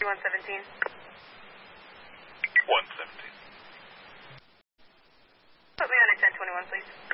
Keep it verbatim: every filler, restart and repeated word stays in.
one seventeen. one seventeen. Put me on a ten twenty-one, please.